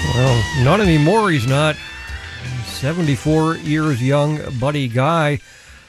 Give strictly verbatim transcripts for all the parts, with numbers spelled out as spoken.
Well, not anymore, he's not. seventy-four years young, Buddy Guy.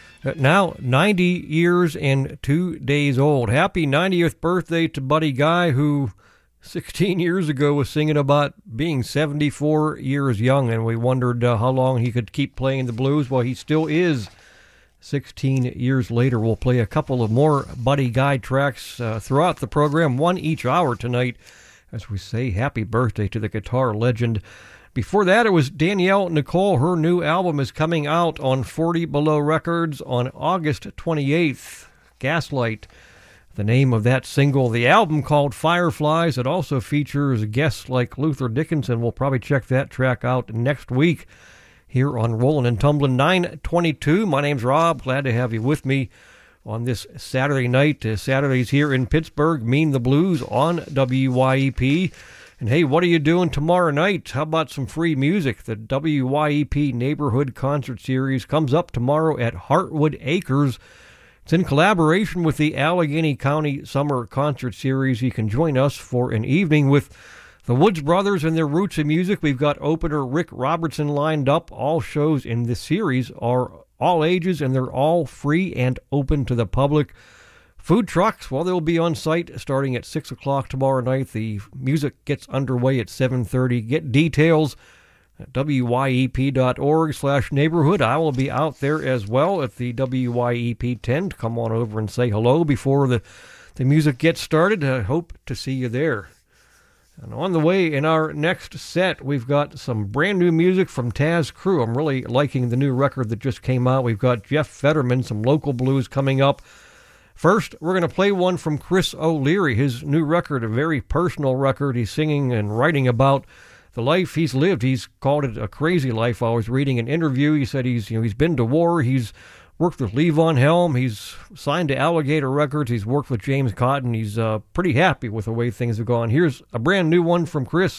Now ninety years and two days old. Happy ninetieth birthday to Buddy Guy, who sixteen years ago was singing about being seventy-four years young, and we wondered uh, how long he could keep playing the blues. Well, he still is. sixteen years later, we'll play a couple of more Buddy Guy tracks uh, throughout the program, one each hour tonight, as we say happy birthday to the guitar legend. Before that, it was Danielle Nicole. Her new album is coming out on forty Below Records on August twenty-eighth. Gaslight, the name of that single. The album called Fireflies. It also features guests like Luther Dickinson. We'll probably check that track out next week here on Rollin' and Tumblin' nine twenty-two. My name's Rob. Glad to have you with me on this Saturday night. Uh, Saturdays here in Pittsburgh mean the blues on W Y E P. And hey, what are you doing tomorrow night? How about some free music? The W Y E P Neighborhood Concert Series comes up tomorrow at Heartwood Acres. It's in collaboration with the Allegheny County Summer Concert Series. You can join us for an evening with the Woods Brothers and their Roots of Music. We've got opener Rick Robertson lined up. All shows in this series are all ages, and they're all free and open to the public. Food trucks, well, they'll be on site starting at six o'clock tomorrow night. The music gets underway at seven thirty. Get details at W Y E P dot org slash neighborhood. I will be out there as well at the W Y E P tent. Come on over and say hello before the, the music gets started. I hope to see you there. And on the way in our next set, we've got some brand new music from Taz Crew. I'm really liking the new record that just came out. We've got Jeff Fetterman, some local blues coming up. First, we're going to play one from Chris O'Leary, his new record, a very personal record. He's singing and writing about the life he's lived. He's called it a crazy life. I was reading an interview. He said he's, you know, he's been to war. He's worked with Levon Helm. He's signed to Alligator Records. He's worked with James Cotton. He's uh, pretty happy with the way things have gone. Here's a brand new one from Chris.